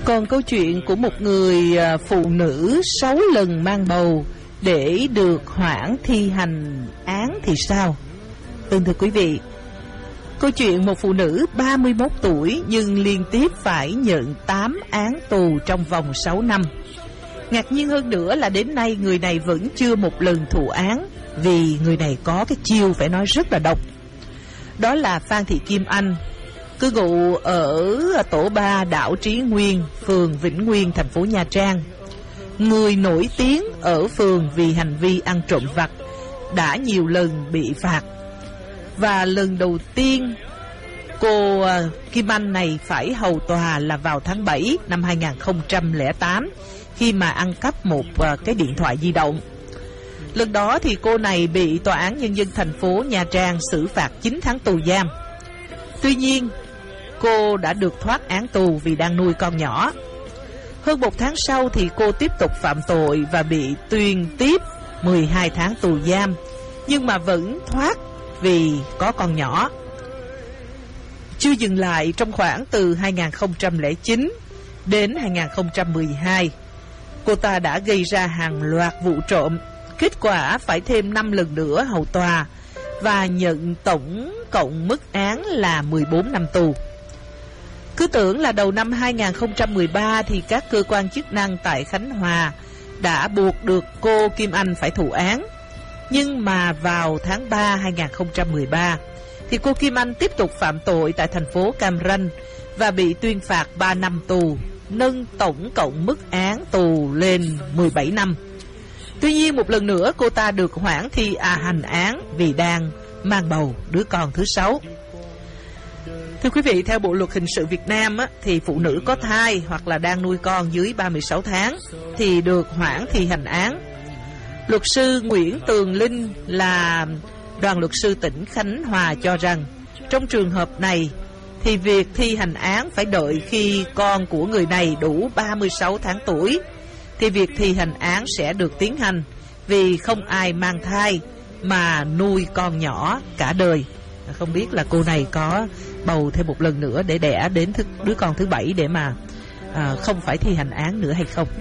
Còn câu chuyện của một người phụ nữ 6 lần mang bầu để được hoãn thi hành án thì sao? Thưa quý vị, câu chuyện một phụ nữ 31 tuổi nhưng liên tiếp phải nhận 8 án tù trong vòng 6 năm. Ngạc nhiên hơn nữa là đến nay người này vẫn chưa một lần thụ án, vì người này có cái chiêu phải nói rất là độc. Đó là Phan Thị Kim Anh, cư ngụ ở tổ 3 đảo Trí Nguyên, phường Vĩnh Nguyên, thành phố Nha Trang. Người nổi tiếng ở phường vì hành vi ăn trộm vặt, đã nhiều lần bị phạt. Và lần đầu tiên cô Kim Anh này phải hầu tòa là vào tháng 7 năm 2008, khi mà ăn cắp một cái điện thoại di động. Lần đó thì cô này bị Tòa án Nhân dân thành phố Nha Trang xử phạt 9 tháng tù giam. Tuy nhiên, cô đã được thoát án tù vì đang nuôi con nhỏ. Hơn 1 tháng sau thì cô tiếp tục phạm tội và bị tuyên tiếp 12 tháng tù giam, nhưng mà vẫn thoát vì có con nhỏ. Chưa dừng lại, trong khoảng từ 2009 đến 2012, cô ta đã gây ra hàng loạt vụ trộm. Kết quả phải thêm 5 lần nữa hầu tòa và nhận tổng cộng mức án là 14 năm tù. Cứ tưởng là đầu năm 2013 thì các cơ quan chức năng tại Khánh Hòa đã buộc được cô Kim Anh phải thụ án. Nhưng mà vào tháng 3 2013 thì cô Kim Anh tiếp tục phạm tội tại thành phố Cam Ranh và bị tuyên phạt 3 năm tù, nâng tổng cộng mức án tù lên 17 năm. Tuy nhiên một lần nữa cô ta được hoãn thi hành án vì đang mang bầu đứa con thứ 6. Thưa quý vị, theo Bộ Luật Hình sự Việt Nam thì phụ nữ có thai hoặc là đang nuôi con dưới 36 tháng thì được hoãn thi hành án. Luật sư Nguyễn Tường Linh là đoàn luật sư tỉnh Khánh Hòa cho rằng trong trường hợp này thì việc thi hành án phải đợi khi con của người này đủ 36 tháng tuổi thì việc thi hành án sẽ được tiến hành, vì không ai mang thai mà nuôi con nhỏ cả đời. Không biết là cô này có bầu thêm một lần nữa để đẻ đến đứa con thứ 7 để mà không phải thi hành án nữa hay không.